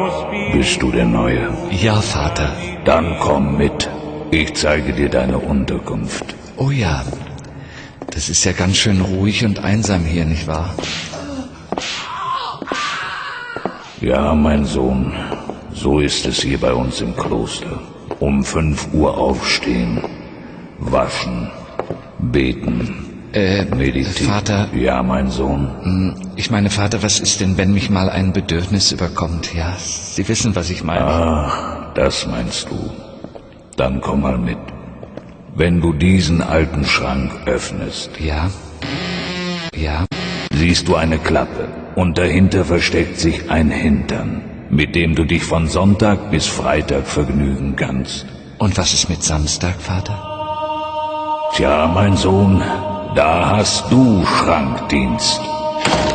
Bist du der Neue? Ja, Vater. Dann komm mit. Ich zeige dir deine Unterkunft. Oh ja, das ist ja ganz schön ruhig und einsam hier, nicht wahr? Ja, mein Sohn, so ist es hier bei uns im Kloster. Um 5 Uhr aufstehen, waschen, beten, meditieren. Vater. Ja, mein Sohn. Ich meine, Vater, was ist denn, wenn mich mal ein Bedürfnis überkommt? Ja, Sie wissen, was ich meine. Ach, das meinst du. Dann komm mal mit. Wenn du diesen alten Schrank öffnest, Ja? Ja? siehst du eine Klappe und dahinter versteckt sich ein Hintern, mit dem du dich von Sonntag bis Freitag vergnügen kannst. Und was ist mit Samstag, Vater? Tja, mein Sohn, da hast du Schrankdienst.